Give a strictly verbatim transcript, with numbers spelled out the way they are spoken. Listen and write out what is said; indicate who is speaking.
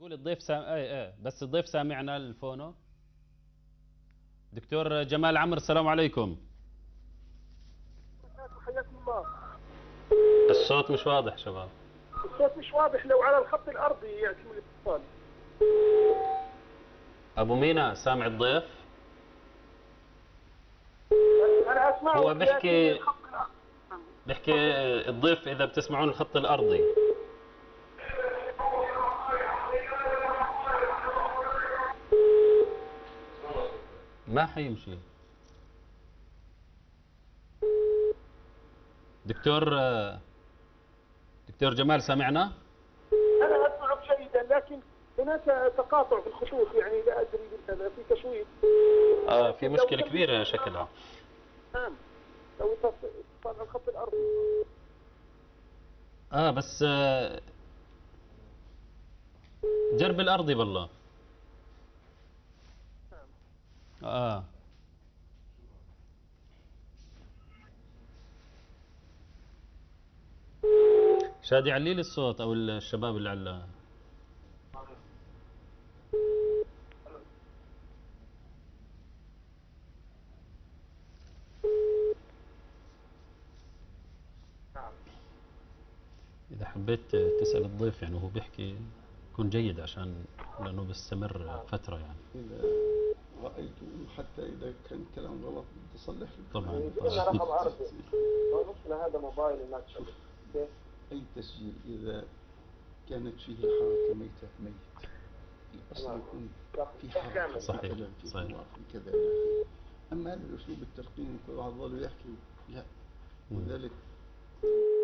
Speaker 1: قول الضيف سام... ايه ايه بس الضيف سامعنا الفونو. دكتور جمال عمرو، السلام عليكم.
Speaker 2: حياكم الله.
Speaker 1: الصوت مش واضح شباب.
Speaker 2: الصوت مش واضح، لو على الخط الارضي يعتم الاتصال.
Speaker 1: ابو مينا سامع الضيف؟
Speaker 2: انا اسمعه.
Speaker 1: هو بيحكي
Speaker 2: الخط الارضي.
Speaker 1: بيحكي الضيف اذا بتسمعون الخط الارضي. ما حيمشي. دكتور دكتور جمال سامعنا؟
Speaker 2: انا اسمعه جيدا، لكن هناك تقاطع في الخطوط، يعني لا ادري بالكذا، في تشويش.
Speaker 1: اه في مشكلة كبيرة شكلها.
Speaker 2: نعم، لو اتصل على الخط الارضي.
Speaker 1: اه بس آه جرب الارضي بالله. اه شادي علي لي الصوت او الشباب اللي على. اذا حبيت تسأل الضيف يعني وهو بيحكي يكون جيد، عشان لانه بيستمر فترة يعني.
Speaker 3: إذا رأيت حتى إذا كان كلام غلط تصلح لي.
Speaker 1: طبعا
Speaker 2: طبعا. رقم عربي. المشكلة هذا موبايل ما
Speaker 3: شوف، أي تسجيل إذا كانت فيه حركة ميتة ميت، الأصل يكون في حركة،
Speaker 1: صحيح.
Speaker 3: في كلام، في
Speaker 1: صحيح.
Speaker 3: حوار، في كذا. أما هذا الأسلوب التلقين كل واحد ظل يحكي لا، وذلك